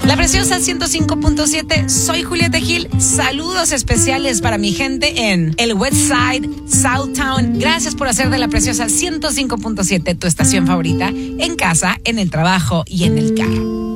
La Preciosa 105.7, soy Julieta Gil. Saludos especiales para mi gente en el West Side, Southtown. Gracias por hacer de La Preciosa 105.7 tu estación favorita, en casa, en el trabajo y en el carro.